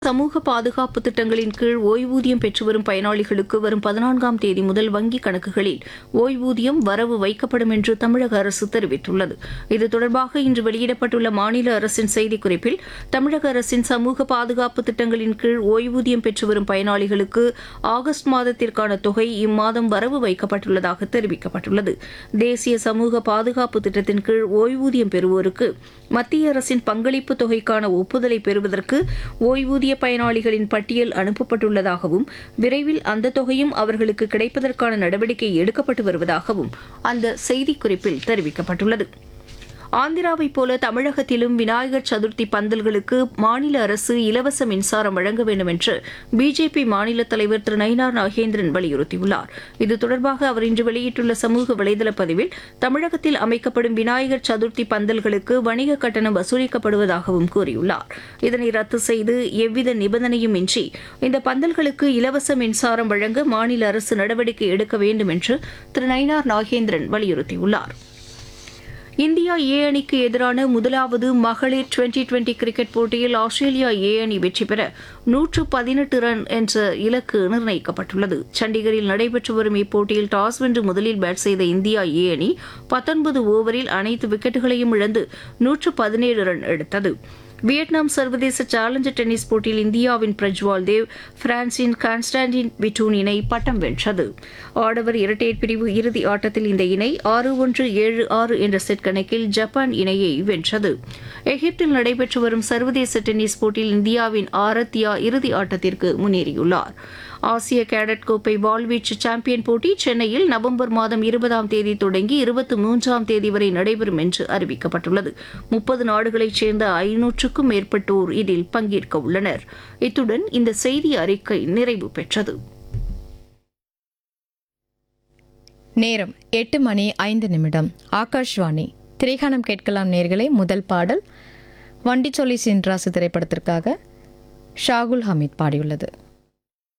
சமூக பாதுகாப்பு திட்டங்களின் கீழ் ஓய்வூதியம் பெற்று வரும் பயனாளிகளுக்கு வரும் 14ஆம் தேதி முதல் வங்கிக் கணக்குகளில் ஓய்வூதியம் வரவு வைக்கப்படும் என்று தமிழக அரசு தெரிவித்துள்ளது. இது தொடர்பாக இன்று வெளியிடப்பட்டுள்ள மாநில அரசின் செய்திக்குறிப்பில் தமிழக அரசின் சமூக பாதுகாப்பு திட்டங்களின் கீழ் ஓய்வூதியம் பெற்று வரும் பயனாளிகளுக்கு ஆகஸ்ட் மாதத்திற்கான தொகை இம்மாதம் வரவு வைக்கப்பட்டுள்ளதாக தெரிவிக்கப்பட்டுள்ளது. தேசிய சமூக பாதுகாப்பு திட்டத்தின் கீழ் ஓய்வூதியம் பெறுவோருக்கு மத்திய அரசின் பங்களிப்பு தொகைக்கான ஒப்புதலை பெறுவதற்கு ஓய்வூதிய பயனாளிகளின் பட்டியல் அனுப்பப்பட்டுள்ளதாகவும் விரைவில் அந்த தொகையும் அவர்களுக்கு கிடைப்பதற்கான நடவடிக்கை எடுக்கப்பட்டு வருவதாகவும் அந்த செய்திக்குறிப்பில் தெரிவிக்கப்பட்டுள்ளது. ஆந்திராவைப் போல தமிழகத்திலும் விநாயகர் சதுர்த்தி பந்தல்களுக்கு மாநில அரசு இலவச மின்சாரம் வழங்க வேண்டும் என்று பிஜேபி மாநில தலைவர் திரு நயினார் நாகேந்திரன் வலியுறுத்தியுள்ளார். இது தொடர்பாக அவர் இன்று வெளியிட்டுள்ள சமூக வலைதள பதிவில் தமிழகத்தில் அமைக்கப்படும் விநாயகர் சதுர்த்தி பந்தல்களுக்கு வணிக கட்டணம் வசூலிக்கப்படுவதாகவும் கூறியுள்ளார். இதனை ரத்து செய்து எவ்வித நிபந்தனையும் இன்றி இந்த பந்தல்களுக்கு இலவச மின்சாரம் வழங்க மாநில அரசு நடவடிக்கை எடுக்க வேண்டும் என்று திரு நயினார் நாகேந்திரன் வலியுறுத்தியுள்ளார். இந்தியா ஏ அணிக்கு எதிரான முதலாவது மகளிர் டுவெண்டி கிரிக்கெட் போட்டியில் ஆஸ்திரேலியா ஏ அணி வெற்றி பெற 118 ரன் என்ற இலக்கு நிர்ணயிக்கப்பட்டுள்ளது. சண்டிகரில் நடைபெற்று வரும் இப்போட்டியில் டாஸ் வென்று முதலில் பேட் செய்த இந்தியா ஏ அணி 19 ஓவரில் அனைத்து விக்கெட்டுகளையும் இழந்து 117 ரன் எடுத்தது. வியட்நாம் சர்வதேச சேலஞ்சர் டென்னிஸ் போட்டியில் இந்தியாவின் பிரஜ்வால் தேவ் பிரான்சின் கான்ஸ்டான்டின் விட்டூன் இணை பட்டம் வென்றது. ஆடவர் இரட்டையர் பிரிவு இறுதி ஆட்டத்தில் இந்த இணை 6-1, 7-6 என்ற செட் கணக்கில் ஜப்பான் இணையை வென்றது. எகிப்தில் நடைபெற்று வரும் சர்வதேச டென்னிஸ் போட்டியில் இந்தியாவின் ஆரத்யா இறுதி ஆட்டத்திற்கு முன்னேறியுள்ளார். ஆசிய கேடட் கோப்பை வாள்வீச்சு சாம்பியன் போட்டி சென்னையில் நவம்பர் மாதம் 20ஆம் தேதி தொடங்கி 23ஆம் தேதி வரை நடைபெறும் என்று அறிவிக்கப்பட்டுள்ளது. 30 நாடுகளைச் சேர்ந்த 500க்கும் மேற்பட்டோர் இதில் பங்கேற்க உள்ளனர். இத்துடன் இந்த செய்தி அறிக்கை நிறைவு பெற்றது. நேரம் 8:05. ஆகாஷ்வாணி திரைக்காணம் கேட்கலாம் நேர்களே. முதல் பாடல் வண்டி சொல்லி சின்ராசு திரைப்படத்திற்காக ஷாகுல் ஹமீத் பாடியுள்ளது.